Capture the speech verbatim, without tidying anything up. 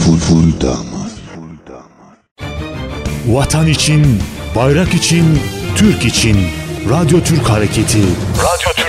full full damat. Vatan için, bayrak için, Türk için. Radyo Türk Hareketi. Radyo